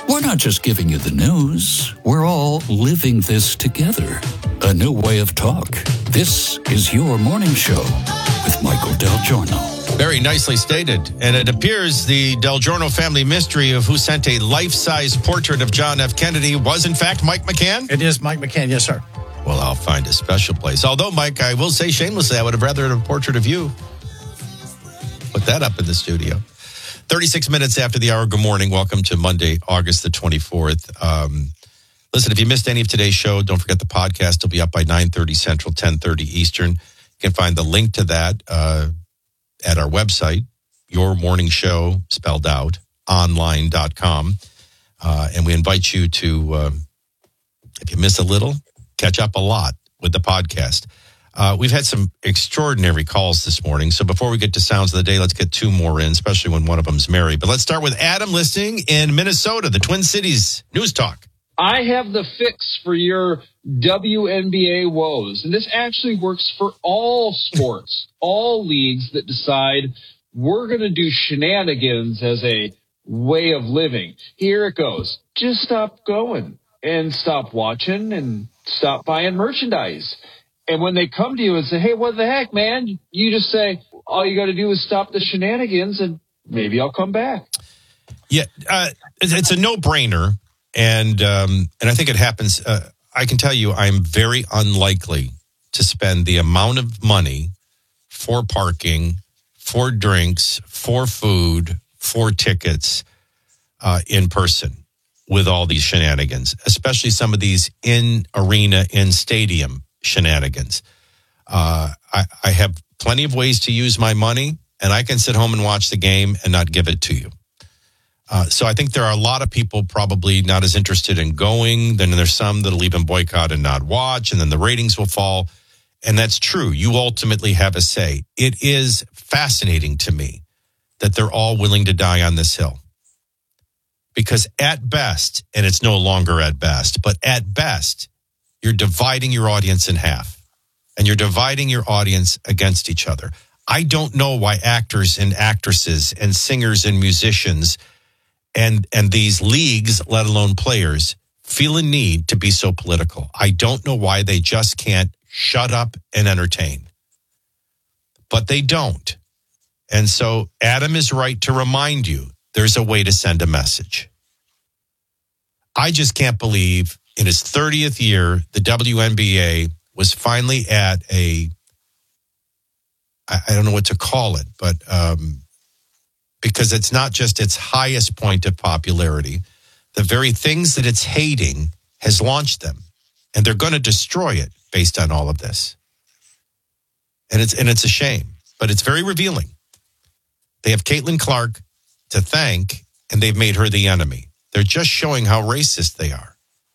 We're not just giving you the news. We're all living this together. A new way of talk. This is your morning show with Michael Del Giorno. Very nicely stated. And it appears the Del Giorno family mystery of who sent a life-size portrait of John F. Kennedy was, in fact, Mike McCann? It is Mike McCann, yes, sir. Well, I'll find a special place. Although, Mike, I will say shamelessly, I would have rather had a portrait of you. Put that up in the studio. 36 minutes after the hour. Good morning. Welcome to Monday, August the 24th. Listen, if you missed any of today's show, don't forget the podcast will be up by 9:30 Central, 10:30 Eastern. You can find the link to that at our website, Your Morning Show, spelled out, online.com. And we invite you to, if you miss a little, catch up a lot with the podcast. We've had some extraordinary calls this morning. So before we get to Sounds of the Day, let's get two more in, especially when one of them's Mary. But let's start with Adam listening in Minnesota, the Twin Cities News Talk. I have the fix for your WNBA woes. And this actually works for all sports, all leagues that decide we're going to do shenanigans as a way of living. Here it goes. Just stop going and stop watching and stop buying merchandise. And when they come to you and say, hey, what the heck, man? You just say, all you got to do is stop the shenanigans and maybe I'll come back. Yeah, it's a no-brainer. And I think it happens. I can tell you I'm very unlikely to spend the amount of money for parking, for drinks, for food, for tickets in person with all these shenanigans, especially some of these in-arena, in-stadium shenanigans. I have plenty of ways to use my money, and I can sit home and watch the game and not give it to you. So I think there are a lot of people probably not as interested in going. Then there's some that'll even boycott and not watch, and then the ratings will fall. And that's true. You ultimately have a say. It is fascinating to me that they're all willing to die on this hill. Because at best, and it's no longer at best, but at best, you're dividing your audience in half. And you're dividing your audience against each other. I don't know why actors and actresses and singers and musicians and these leagues, let alone players, feel a need to be so political. I don't know why they just can't shut up and entertain. But they don't. And so Adam is right to remind you there's a way to send a message. I just can't believe in his 30th year, the WNBA was finally at I don't know what to call it, but because it's not just its highest point of popularity. The very things that it's hating has launched them, and they're going to destroy it based on all of this. And it's a shame, but it's very revealing. They have Caitlin Clark to thank, and they've made her the enemy. They're just showing how racist they are.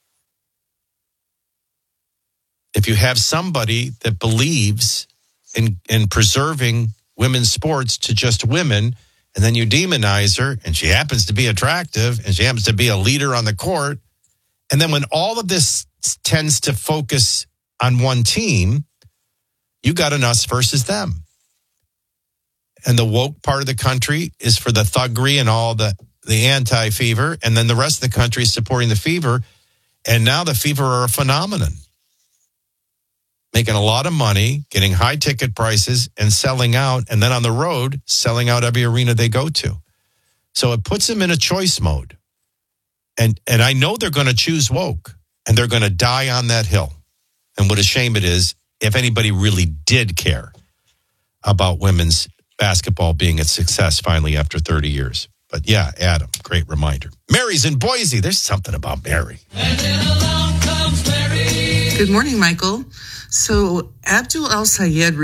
If you have somebody that believes in preserving women's sports to just women, and then you demonize her, and she happens to be attractive, and she happens to be a leader on the court. And then when all of this tends to focus on one team, you got an us versus them. And the woke part of the country is for the thuggery and all the anti-fever, and then the rest of the country is supporting the fever. And now the fever are a phenomenon. Making a lot of money, getting high ticket prices, and selling out, and then on the road, selling out every arena they go to. So it puts them in a choice mode. And I know they're going to choose woke, and they're going to die on that hill. And what a shame it is if anybody really did care about women's basketball being a success finally after 30 years. But yeah, Adam, great reminder. Mary's in Boise. There's something about Mary. And then along comes Mary. Good morning, Michael. So Abdul El-Sayed